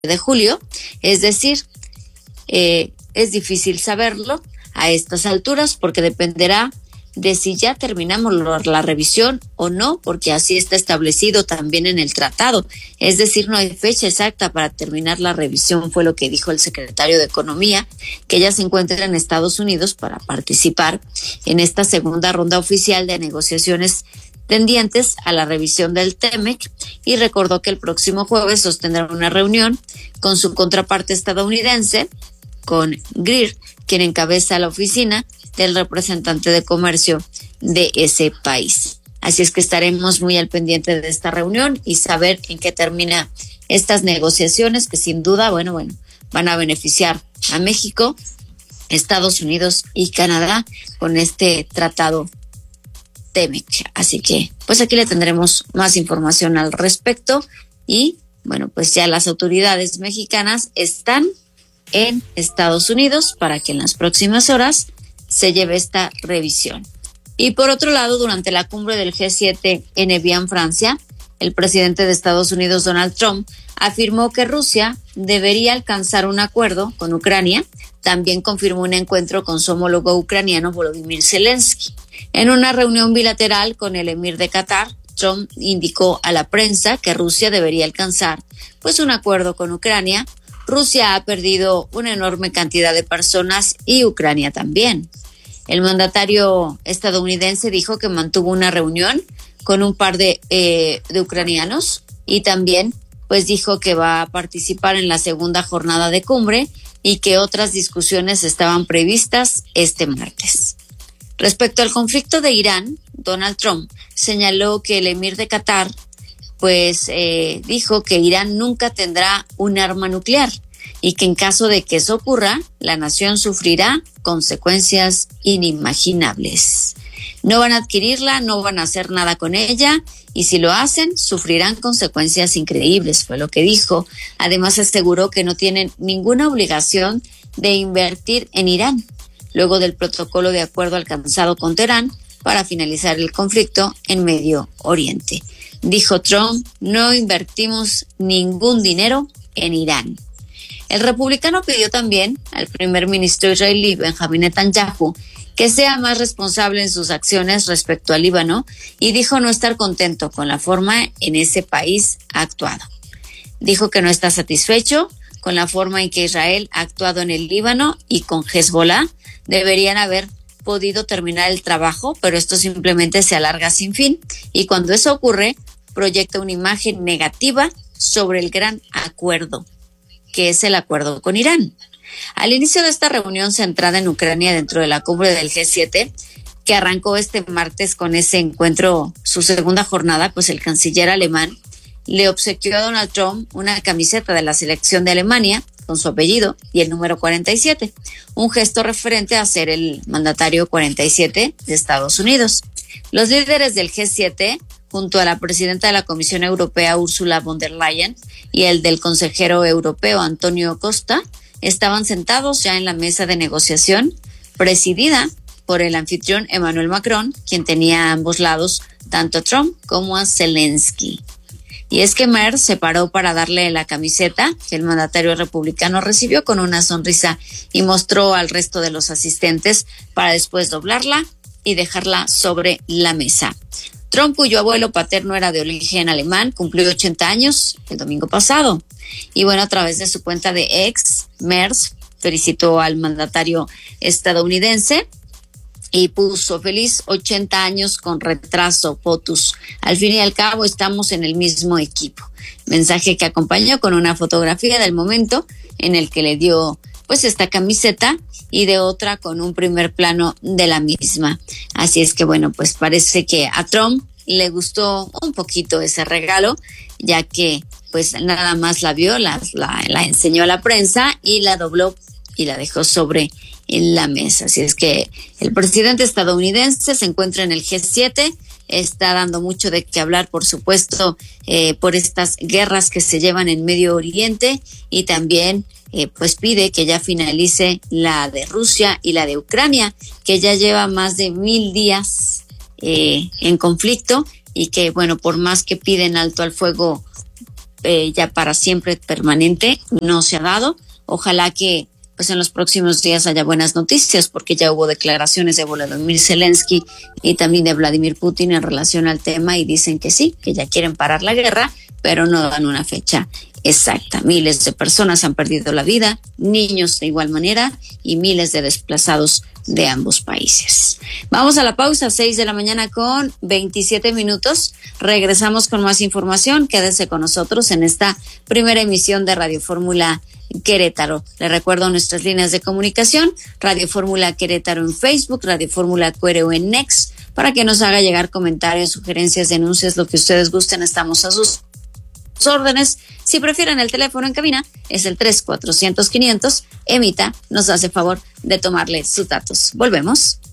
de julio, es decir, es difícil saberlo a estas alturas porque dependerá de si ya terminamos la revisión o no, porque así está establecido también en el tratado. Es decir, no hay fecha exacta para terminar la revisión, fue lo que dijo el secretario de Economía, que ya se encuentra en Estados Unidos para participar en esta segunda ronda oficial de negociaciones tendientes a la revisión del TEMEC, y recordó que el próximo jueves sostendrá una reunión con su contraparte estadounidense, con Greer, quien encabeza la oficina del representante de comercio de ese país. Así es que estaremos muy al pendiente de esta reunión y saber en qué termina estas negociaciones que sin duda, bueno, van a beneficiar a México, Estados Unidos y Canadá con este tratado TEMEC. Así que, pues aquí le tendremos más información al respecto y, bueno, pues ya las autoridades mexicanas están en Estados Unidos para que en las próximas horas se lleve esta revisión. Y por otro lado, durante la cumbre del G7 en Evian, Francia, el presidente de Estados Unidos, Donald Trump, afirmó que Rusia debería alcanzar un acuerdo con Ucrania. También confirmó un encuentro con su homólogo ucraniano, Volodymyr Zelensky. En una reunión bilateral con el emir de Qatar, Trump indicó a la prensa que Rusia debería alcanzar pues un acuerdo con Ucrania. Rusia ha perdido una enorme cantidad de personas y Ucrania también. El mandatario estadounidense dijo que mantuvo una reunión con un par de ucranianos y también pues dijo que va a participar en la segunda jornada de cumbre y que otras discusiones estaban previstas este martes. Respecto al conflicto de Irán, Donald Trump señaló que el emir de Qatar pues dijo que Irán nunca tendrá un arma nuclear y que en caso de que eso ocurra, la nación sufrirá consecuencias inimaginables. No van a adquirirla, no van a hacer nada con ella y si lo hacen, sufrirán consecuencias increíbles, fue lo que dijo. Además aseguró que no tienen ninguna obligación de invertir en Irán, luego del protocolo de acuerdo alcanzado con Teherán para finalizar el conflicto en Medio Oriente. Dijo Trump, no invertimos ningún dinero en Irán. El republicano pidió también al primer ministro israelí Benjamín Netanyahu que sea más responsable en sus acciones respecto al Líbano y dijo no estar contento con la forma en ese país ha actuado. Dijo que no está satisfecho con la forma en que Israel ha actuado en el Líbano y con Hezbollah. Deberían haber podido terminar el trabajo, pero esto simplemente se alarga sin fin y cuando eso ocurre, proyecta una imagen negativa sobre el gran acuerdo, que es el acuerdo con Irán. Al inicio de esta reunión centrada en Ucrania dentro de la cumbre del G7, que arrancó este martes con ese encuentro, su segunda jornada, pues el canciller alemán le obsequió a Donald Trump una camiseta de la selección de Alemania con su apellido y el número 47, un gesto referente a ser el mandatario 47 de Estados Unidos. Los líderes del G7, junto a la presidenta de la Comisión Europea, Ursula von der Leyen, y el del consejero europeo, Antonio Costa, estaban sentados ya en la mesa de negociación, presidida por el anfitrión Emmanuel Macron, quien tenía a ambos lados tanto a Trump como a Zelensky. Y es que Merz se paró para darle la camiseta que el mandatario republicano recibió con una sonrisa y mostró al resto de los asistentes para después doblarla y dejarla sobre la mesa. Trump, cuyo abuelo paterno era de origen alemán, cumplió 80 años el domingo pasado. Y bueno, a través de su cuenta de X, Merz felicitó al mandatario estadounidense y puso feliz 80 años con retraso, POTUS. Al fin y al cabo estamos en el mismo equipo. Mensaje que acompañó con una fotografía del momento en el que le dio pues esta camiseta y de otra con un primer plano de la misma. Así es que bueno, pues parece que a Trump le gustó un poquito ese regalo, ya que pues nada más la vio, la enseñó a la prensa y la dobló y la dejó sobre en la mesa. Así es que el presidente estadounidense se encuentra en el G7, está dando mucho de qué hablar, por supuesto, por estas guerras que se llevan en Medio Oriente y también pues pide que ya finalice la de Rusia y la de Ucrania, que ya lleva más de 1000 días en conflicto y que, bueno, por más que piden alto al fuego ya para siempre permanente no se ha dado. Ojalá que pues en los próximos días haya buenas noticias, porque ya hubo declaraciones de Volodymyr Zelensky y también de Vladimir Putin en relación al tema, y dicen que sí, que ya quieren parar la guerra, pero no dan una fecha exacta. Miles de personas han perdido la vida, niños de igual manera, y miles de desplazados de ambos países. Vamos a la pausa, 6:27 a.m. Regresamos con más información. Quédese con nosotros en esta primera emisión de Radio Fórmula Querétaro. Le recuerdo nuestras líneas de comunicación: Radio Fórmula Querétaro en Facebook, Radio Fórmula Cuereo en Next, para que nos haga llegar comentarios, sugerencias, denuncias, lo que ustedes gusten. Estamos a sus órdenes. Si prefieren el teléfono en cabina, es el 3-400-500. Emita nos hace favor de tomarle sus datos. Volvemos.